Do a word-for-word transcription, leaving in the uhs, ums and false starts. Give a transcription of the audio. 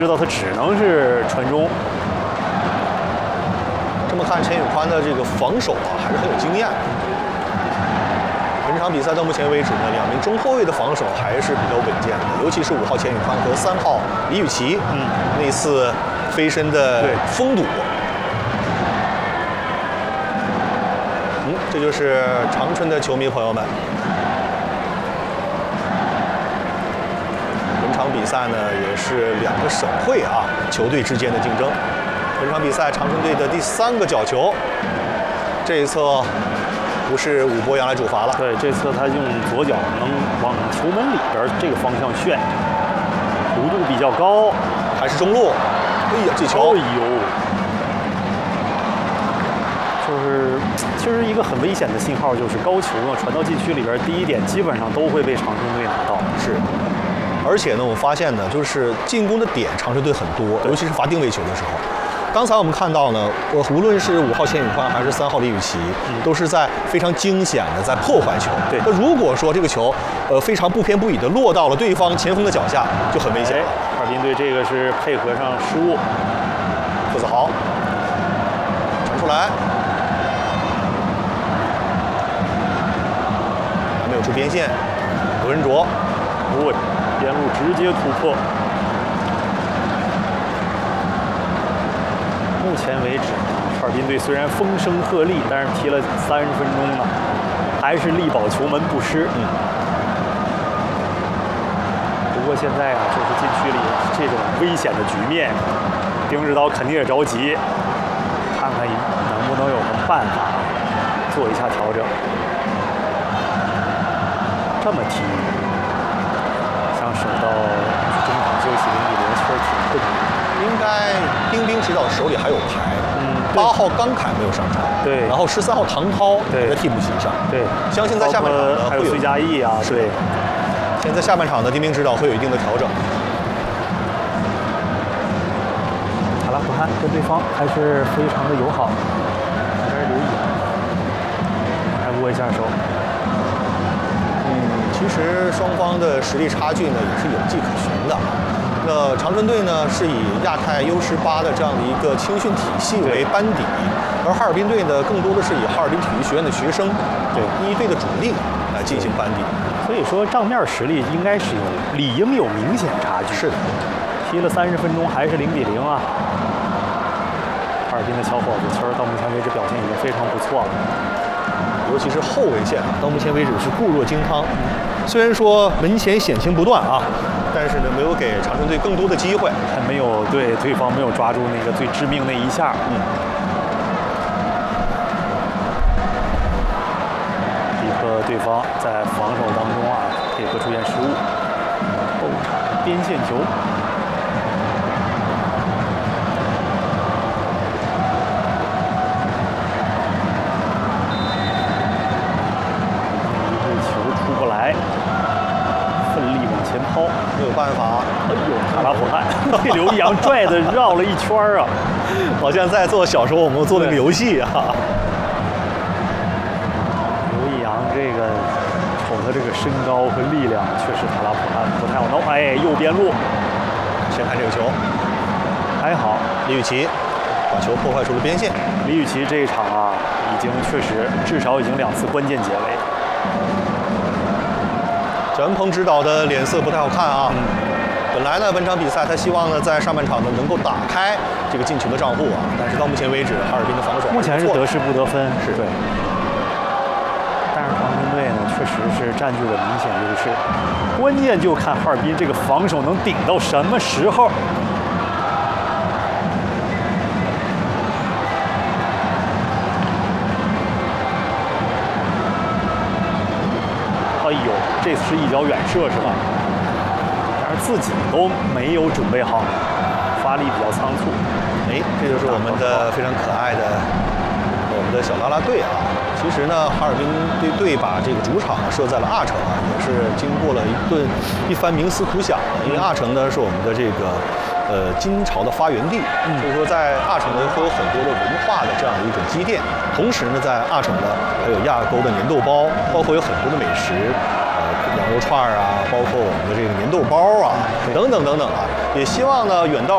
知道他只能是传中。 这么看，陈宇宽的这个防守啊，还是很有经验的。本场比赛到目前为止呢，两名中后卫的防守还是比较稳健的，尤其是五号钱宇宽和三号李宇奇，嗯，那次飞身的封堵。嗯，这就是长春的球迷朋友们。本场比赛呢，也是两个省会啊球队之间的竞争。本场比赛长春队的第三个角球，这一侧不是武博洋来主罚了。 对，这次他用左脚能往球门里边这个方向旋，弧度比较高， 还是中路。哎呀，这球！ 哎呦，就是其实一个很危险的信号，就是高球呢传到禁区里边，第一点基本上都会被长春队拿到。 是。而且呢，我发现呢，就是进攻的点长春队很多，尤其是罚定位球的时候。刚才我们看到呢，我无论是五号钱宇宽还是三号李宇奇，嗯、都是在非常惊险的在破坏球。 对， 那如果说这个球，呃，非常不偏不倚的落到了对方前锋的脚下，就很危险了。 哈尔滨队这个是配合上失误。 傅子豪传出来，还没有出边线，刘仁卓， 对，边路直接突破。目前为止，哈尔滨队虽然风声鹤唳，但是踢了三十分钟呢，还是力保球门不失。嗯。不过现在啊，就是禁区里这种危险的局面，丁指导肯定也着急，看看能不能有什么办法做一下调整。这么踢，想守到中场休息零比零，确实挺困难。 应该丁兵指导手里还有牌，嗯，八号刚凯没有上场， 对， 然后十三号唐涛在替补席上， 对， 相信在下半场呢还有崔佳艺啊，对， 现在下半场的丁兵指导会有一定的调整。 卡拉普汉跟对方还是非常的友好，这边留意，还握一下手。 嗯，其实双方的实力差距呢也是有迹可循的。那长春队呢是以亚太 U 十八的这样的一个青训体系为班底，而哈尔滨队呢更多的是以哈尔滨体育学院的学生对一队的主力来进行班底。 所以说账面实力应该是有理应有明显差距。 是的， 踢了三十分钟还是零比零啊！哈尔滨的小伙子其实到目前为止表现已经非常不错了， 尤其是后卫线啊，到目前为止是固若金汤。虽然说门前险情不断啊。但是呢，没有给长春队更多的机会， 还没有对对方没有抓住那个最致命那一下。嗯，逼迫对方在防守当中啊，配合出现失误，后场边线球。一个球出不来。前抛没有办法， 哎呦，卡拉普汉被刘易阳拽的绕了一圈啊， 好像在做小时候我们做那个游戏啊。 刘易阳这个瞅他这个身高和力量，确实卡拉普汉不太好弄。哎，右边路， 先看这个球， 还好， 李宇奇把球破坏出了边线。 李宇奇这一场啊，已经确实至少已经两次关键解围。 蒋文鹏指导的脸色不太好看啊。嗯、本来呢，本场比赛他希望呢在上半场呢能够打开这个进球的账户啊，但是到目前为止，哈尔滨的防守目前是得失不得分， 是对。 但是长春队呢，确实是占据了明显优势，关键就看哈尔滨这个防守能顶到什么时候。哎呦，这是一脚远射是吧？但是自己都没有准备好，发力比较仓促。 哎，这就是我们的非常可爱的我们的小啦啦队啊。其实呢，哈尔滨队队把这个主场设在了阿城啊，也是经过了一顿一番冥思苦想的。因为阿城呢是我们的这个呃金朝的发源地，嗯、所以说在阿城呢会有很多的文化的这样的一种积淀。同时呢，在阿城呢还有亚沟的粘豆包，包括有很多的美食，呃羊肉串啊，包括我们的这个粘豆包啊，等等等等啊。也希望呢远道